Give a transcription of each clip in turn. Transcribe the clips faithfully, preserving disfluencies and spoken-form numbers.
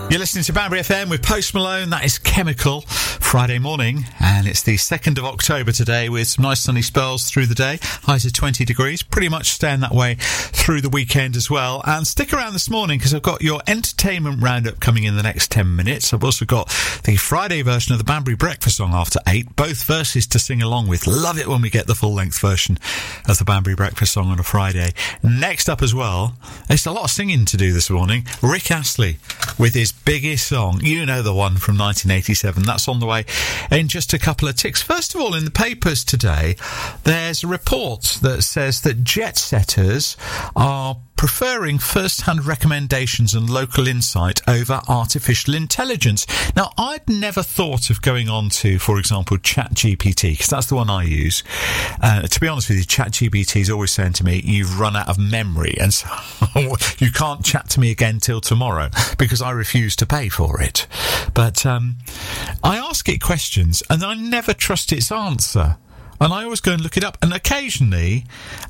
You're listening to Banbury F M with Post Malone. That is Chemical. Friday morning, and it's the second of October today with some nice sunny spells through the day. Highs of twenty degrees, pretty much staying that way through the weekend as well. And stick around this morning because I've got your entertainment roundup coming in the next ten minutes. I've also got the Friday version of the Banbury Breakfast Song after eight, both verses to sing along with. Love it when we get the full-length version of the Banbury Breakfast Song on a Friday. Next up as well, there's a lot of singing to do this morning. Rick Astley with his biggest song. You know the one from nineteen eighty-seven. That's on the way in just a couple of ticks. First of all, in the papers today, there's a report that says that jet setters are preferring first-hand recommendations and local insight over artificial intelligence. Now, I'd never thought of going on to, for example, ChatGPT, because that's the one I use. Uh, to be honest with you, ChatGPT is always saying to me, you've run out of memory, and so you can't chat to me again till tomorrow, because I refuse to pay for it. But um, I ask it questions, and I never trust its answer. And I always go and look it up, and occasionally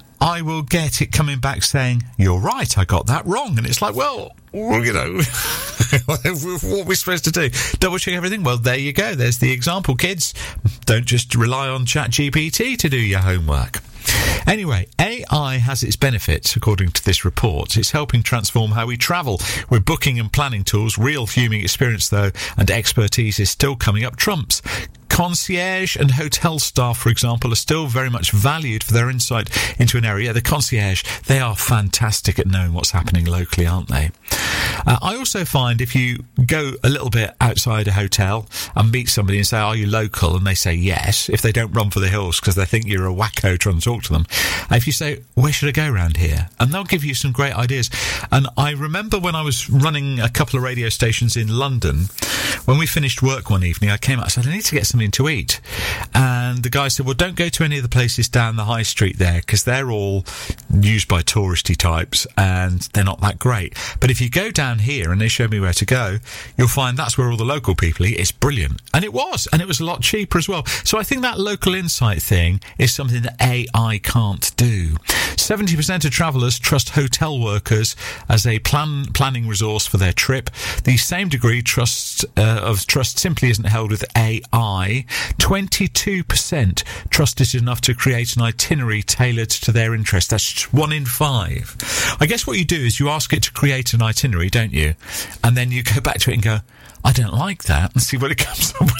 I will get it coming back saying, you're right, I got that wrong. And it's like, well, you know, what are we supposed to do? Double check everything? Well, there you go. There's the example, kids. Don't just rely on ChatGPT to do your homework. Anyway, A I has its benefits, according to this report. It's helping transform how we travel. With booking and planning tools, real human experience, though, and expertise is still coming up trumps. Concierge and hotel staff, for example, are still very much valued for their insight into an area. The concierge, they are fantastic at knowing what's happening locally, aren't they? Uh, I also find if you go a little bit outside a hotel and meet somebody and say, are you local? And they say yes, if they don't run for the hills because they think you're a wacko trying to talk to them. Uh, if you say, where should I go around here? And they'll give you some great ideas. And I remember when I was running a couple of radio stations in London, when we finished work one evening, I came out and said, I need to get something to eat. And the guy said, well, don't go to any of the places down the high street there because they're all used by touristy types and they're not that great. But if you go down here and they show me where to go, you'll find that's where all the local people eat. It's brilliant. And it was. And it was a lot cheaper as well. So I think that local insight thing is something that A I can't do. seventy percent of travellers trust hotel workers as a plan planning resource for their trip. The same degree trust uh, of trust simply isn't held with A I. twenty-two percent trust it enough to create an itinerary tailored to their interest. That's one in five. I guess what you do is you ask it to create an itinerary, don't you? And then you go back to it and go, I don't like that, and see what it comes up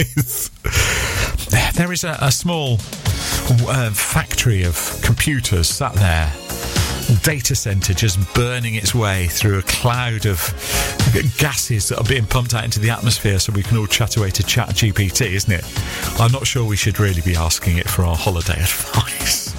with. There is a, a small uh, factory of computers sat there, data centre just burning its way through a cloud of gases that are being pumped out into the atmosphere so we can all chat away to ChatGPT, isn't it? I'm not sure we should really be asking it for our holiday advice.